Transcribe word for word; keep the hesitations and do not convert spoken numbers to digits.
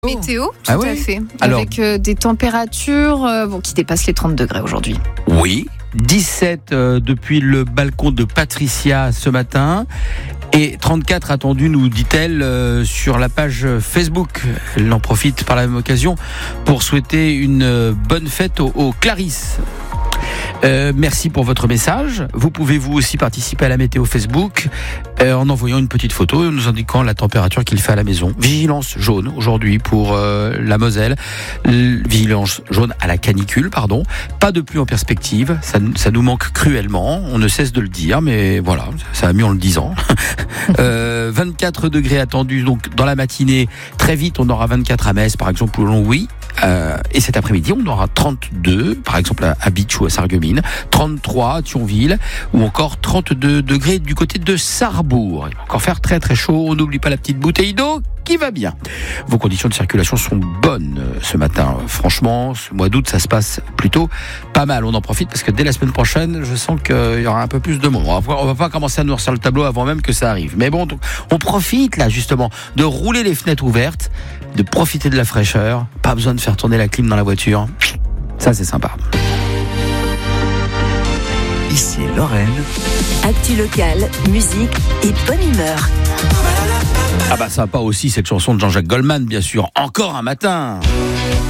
Météo, tout Ah ouais. à fait. Alors- Avec euh, des températures euh, bon, qui dépassent les trente degrés aujourd'hui. Oui, dix-sept euh, depuis le balcon de Patricia ce matin et trente-quatre attendus, nous dit-elle, euh, sur la page Facebook. Elle en profite par la même occasion pour souhaiter une euh, bonne fête aux, aux Clarisse. Euh, merci pour votre message. Vous pouvez vous aussi participer à la météo Facebook euh, en envoyant une petite photo et nous indiquant la température qu'il fait à la maison. Vigilance jaune aujourd'hui pour euh, la Moselle. L- vigilance jaune à la canicule, pardon. Pas de pluie en perspective. Ça, ça nous manque cruellement. On ne cesse de le dire, mais voilà, ça va mieux en le disant. euh, vingt-quatre degrés attendus donc dans la matinée. Très vite, on aura vingt-quatre à Metz, par exemple, ou Longwy. Euh, et cet après-midi, on aura trente-deux, par exemple à Bitche ou à Sarreguemines, trente-trois à Thionville, ou encore trente-deux degrés du côté de Sarrebourg. Il va encore faire très très chaud. On n'oublie pas la petite bouteille d'eau qui va bien. Vos conditions de circulation sont bonnes euh, ce matin. Franchement, ce mois d'août, ça se passe plutôt pas mal. On en profite parce que dès la semaine prochaine, je sens qu'il y aura un peu plus de monde. On va, on va pas commencer à noircir le tableau avant même que ça arrive. Mais bon, donc, on profite là justement de rouler les fenêtres ouvertes, de profiter de la fraîcheur. Pas besoin de faire tourner la clim dans la voiture. Ça, c'est sympa. Ici Lorraine. Actu locale, musique et bonne humeur. Ah bah ça va pas aussi cette chanson de Jean-Jacques Goldman, bien sûr. Encore un matin.